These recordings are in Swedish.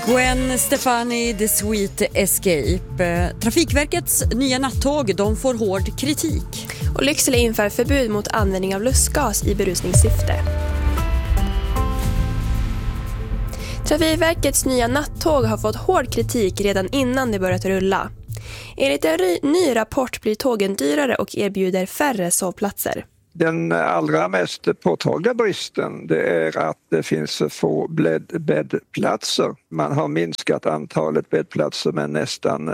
Gwen Stefani, The Sweet Escape. Trafikverkets nya nattåg, de får hård kritik. Och Lycksele inför förbud mot användning av lustgas i berusningssyfte. Trafikverkets nya nattåg har fått hård kritik redan innan det börjat rulla. Enligt en ny rapport blir tågen dyrare och erbjuder färre sovplatser. Den allra mest påtagliga bristen det är att det finns för få bäddplatser. Man har minskat antalet bäddplatser med nästan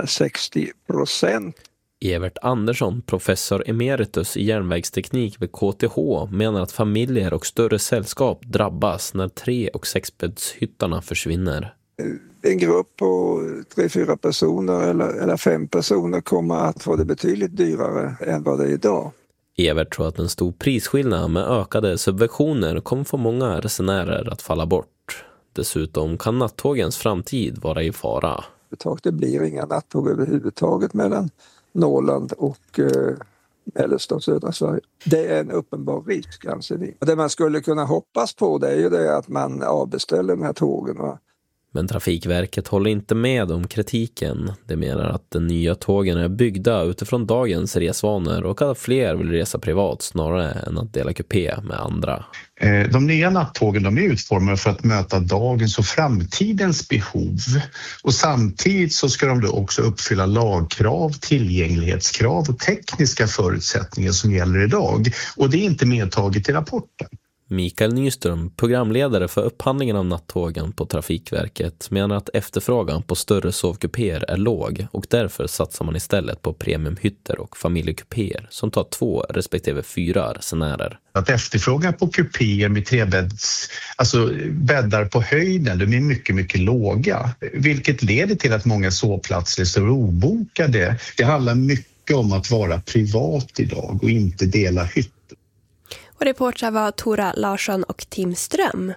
60%. Evert Andersson, professor emeritus i järnvägsteknik vid KTH, menar att familjer och större sällskap drabbas när 3- och 6-bäddshyttarna försvinner. En grupp på 3-4 personer eller 5 personer kommer att få det betydligt dyrare än vad det är idag. Evert tror att en stor prisskillnad med ökade subventioner kommer få många resenärer att falla bort. Dessutom kan nattågens framtid vara i fara. Det blir inga nattåg överhuvudtaget mellan Norrland och mellersta och södra Sverige. Det är en uppenbar risk, anser vi. Det man skulle kunna hoppas på det är ju det att man avbeställer de här tågen. Men Trafikverket håller inte med om kritiken. De menar att de nya tågen är byggda utifrån dagens resvanor och att fler vill resa privat snarare än att dela kupé med andra. De nya nattågen de är utformade för att möta dagens och framtidens behov. Och samtidigt så ska de då också uppfylla lagkrav, tillgänglighetskrav och tekniska förutsättningar som gäller idag. Och det är inte medtaget i rapporten. Mikael Nyström, programledare för upphandlingen av nattågen på Trafikverket, menar att efterfrågan på större sovkupéer är låg och därför satsar man istället på premiumhytter och familjekupéer som tar 2 respektive 4 resenärer. Att efterfrågan på kupéer med 3-bädds, alltså bäddar på höjden, de är mycket, mycket låga. Vilket leder till att många sovplatser står obokade. Det handlar mycket om att vara privat idag och inte dela hytt. Och reportrar var Tora Larsson och Tim Ström.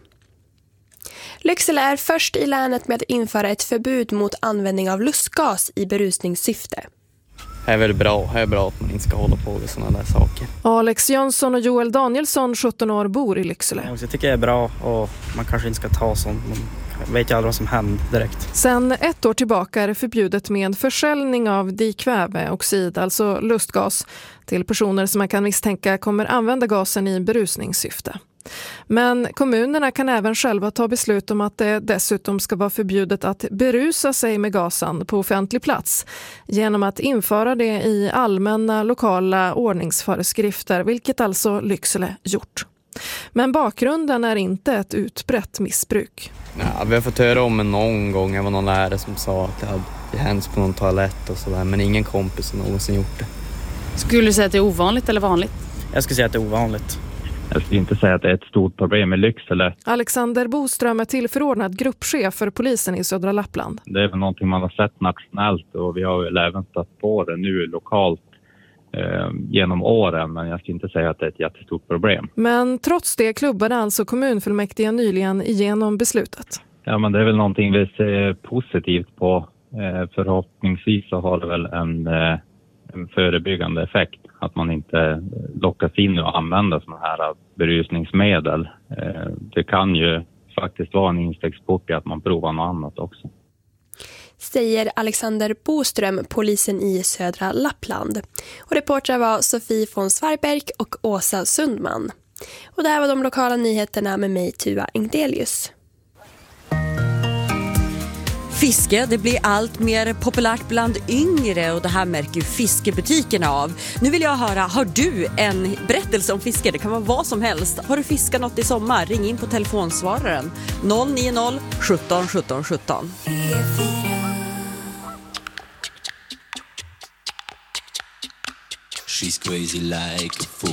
Lycksele är först i länet med att införa ett förbud mot användning av lustgas i berusningssyfte. Det är väl bra. Det är bra att man inte ska hålla på med sådana där saker. Alex Jönsson och Joel Danielsson, 17 år, bor i Lycksele. Jag tycker det är bra och man kanske inte ska ta sånt. Man vet ju aldrig vad som händer direkt. Sen 1 år tillbaka är det förbjudet med en försäljning av dikväveoxid, alltså lustgas, till personer som man kan misstänka kommer använda gasen i berusningssyfte. Men kommunerna kan även själva ta beslut om att det dessutom ska vara förbjudet att berusa sig med gasen på offentlig plats genom att införa det i allmänna lokala ordningsföreskrifter, vilket alltså Lycksele gjort. Men bakgrunden är inte ett utbrett missbruk. Ja, vi har fått höra om en någon gång. Jag var någon lärare som sa att det hade hänt på någon toalett och sådär, men ingen kompis har någonsin gjort det. Skulle du säga att det är ovanligt eller vanligt? Jag skulle säga att det är ovanligt. Jag skulle inte säga att det är ett stort problem i Lycksele. Alexander Boström är tillförordnad gruppchef för polisen i södra Lappland. Det är väl någonting man har sett nationellt och vi har väl även stött på det nu lokalt genom åren, men jag skulle inte säga att det är ett jättestort problem. Men trots det klubbade alltså kommunfullmäktige nyligen igenom beslutet. Ja, men det är väl någonting vi ser positivt på. Förhoppningsvis så har det väl en förebyggande effekt. Att man inte lockas in och använda sådana här berusningsmedel. Det kan ju faktiskt vara en instegssport i att man provar något annat också. Säger Alexander Boström, polisen i södra Lappland. Och reportrar var Sofie von Svarberg och Åsa Sundman. Och det här var de lokala nyheterna med mig, Tua Ingdelius. Fiske, det blir allt mer populärt bland yngre och det här märker ju fiskebutikerna av. Nu vill jag höra, har du en berättelse om fiske? Det kan vara vad som helst. Har du fiskat något i sommar? Ring in på telefonsvararen 090 17 17 17. She's crazy like a fool.